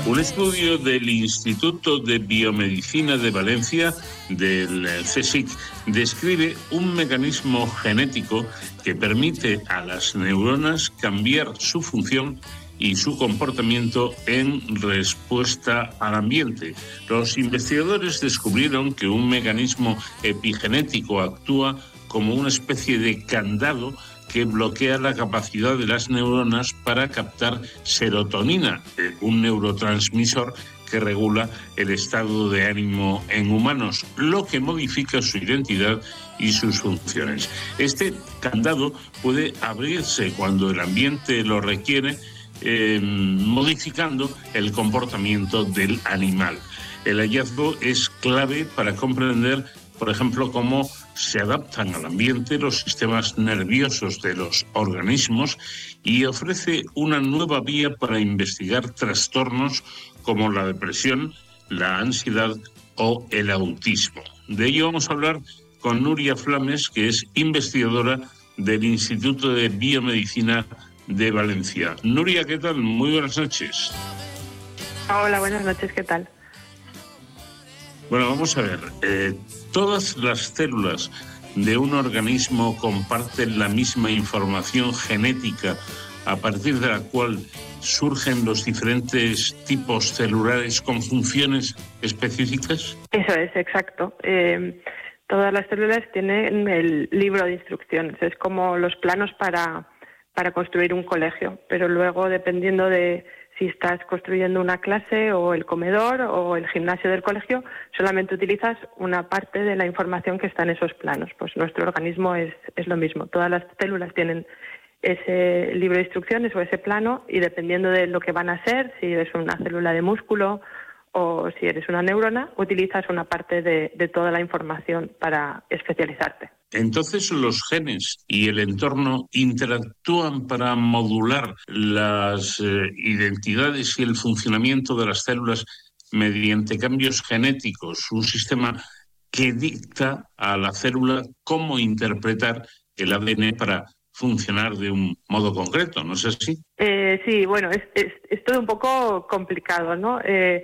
Un estudio del Instituto de Biomedicina de Valencia, del CSIC, describe un mecanismo genético que permite a las neuronas cambiar su función y su comportamiento en respuesta al ambiente. Los investigadores descubrieron que un mecanismo epigenético actúa como una especie de candado que bloquea la capacidad de las neuronas para captar serotonina, un neurotransmisor que regula el estado de ánimo en humanos, lo que modifica su identidad y sus funciones. Este candado puede abrirse cuando el ambiente lo requiere, modificando el comportamiento del animal. El hallazgo es clave para comprender, por ejemplo, cómo se adaptan al ambiente los sistemas nerviosos de los organismos y ofrece una nueva vía para investigar trastornos como la depresión, la ansiedad o el autismo. De ello vamos a hablar con Nuria Flames, que es investigadora del Instituto de Biomedicina de Valencia. Nuria, ¿qué tal? Muy buenas noches. Hola, buenas noches, ¿qué tal? Bueno, vamos a ver. Todas las células de un organismo comparten la misma información genética a partir de la cual surgen los diferentes tipos celulares con funciones específicas. Eso es, exacto. Todas las células tienen el libro de instrucciones. Es como los planos para construir un colegio, pero luego, dependiendo de si estás construyendo una clase o el comedor o el gimnasio del colegio, solamente utilizas una parte de la información que está en esos planos. Pues nuestro organismo es lo mismo. Todas las células tienen ese libro de instrucciones o ese plano, y dependiendo de lo que van a ser, si eres una célula de músculo o si eres una neurona, utilizas una parte de toda la información para especializarte. Entonces, los genes y el entorno interactúan para modular las identidades y el funcionamiento de las células mediante cambios genéticos, un sistema que dicta a la célula cómo interpretar el ADN para funcionar de un modo concreto, ¿no es así? Sí, bueno, es todo un poco complicado, ¿no?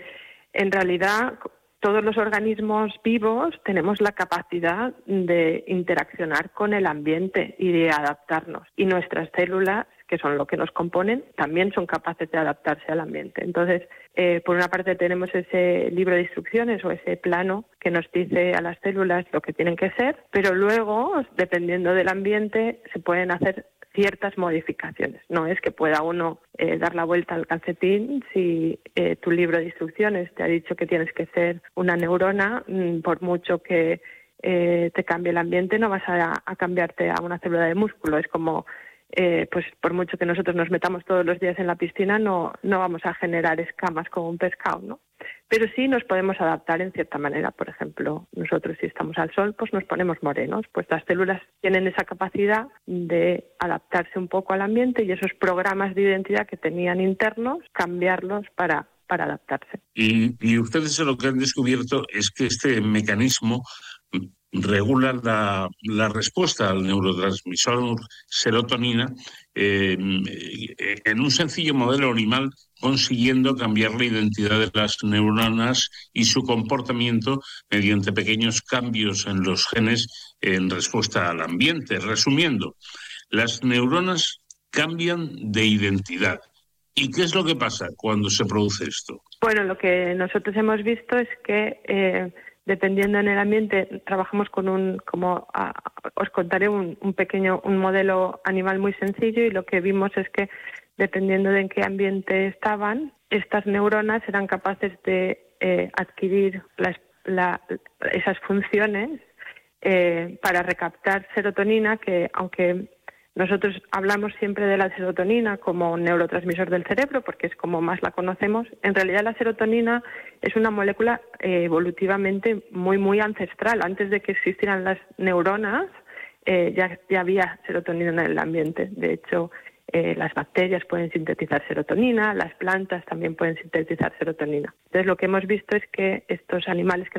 En realidad, todos los organismos vivos tenemos la capacidad de interaccionar con el ambiente y de adaptarnos. Y nuestras células, que son lo que nos componen, también son capaces de adaptarse al ambiente. Entonces, por una parte tenemos ese libro de instrucciones o ese plano que nos dice a las células lo que tienen que ser, pero luego, dependiendo del ambiente, se pueden hacer ciertas modificaciones. No es que pueda uno dar la vuelta al calcetín si tu libro de instrucciones te ha dicho que tienes que ser una neurona, por mucho que te cambie el ambiente, no vas a cambiarte a una célula de músculo. Es como, pues por mucho que nosotros nos metamos todos los días en la piscina, no vamos a generar escamas como un pescado, ¿no? Pero sí nos podemos adaptar en cierta manera. Por ejemplo, nosotros si estamos al sol, pues nos ponemos morenos. Pues las células tienen esa capacidad de adaptarse un poco al ambiente y esos programas de identidad que tenían internos, cambiarlos para adaptarse. Y ustedes lo que han descubierto es que este mecanismo regula la respuesta al neurotransmisor serotonina en un sencillo modelo animal, consiguiendo cambiar la identidad de las neuronas y su comportamiento mediante pequeños cambios en los genes en respuesta al ambiente. Resumiendo, las neuronas cambian de identidad. ¿Y qué es lo que pasa cuando se produce esto? Bueno, lo que nosotros hemos visto es que dependiendo en el ambiente, trabajamos con os contaré un modelo animal muy sencillo, y lo que vimos es que dependiendo de en qué ambiente estaban, estas neuronas eran capaces de adquirir esas funciones para recaptar serotonina, que aunque nosotros hablamos siempre de la serotonina como un neurotransmisor del cerebro, porque es como más la conocemos. En realidad la serotonina es una molécula evolutivamente muy, muy ancestral. Antes de que existieran las neuronas, ya había serotonina en el ambiente. De hecho, las bacterias pueden sintetizar serotonina, las plantas también pueden sintetizar serotonina. Entonces, lo que hemos visto es que estos animales que